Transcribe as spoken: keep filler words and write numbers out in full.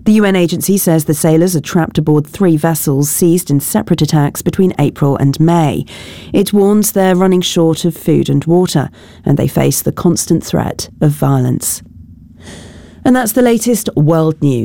The U N agency says the sailors are trapped aboard three vessels seized in separate attacks between April and May. It warns they're running short of food and water, and they face the constant threat of violence. And that's the latest world news.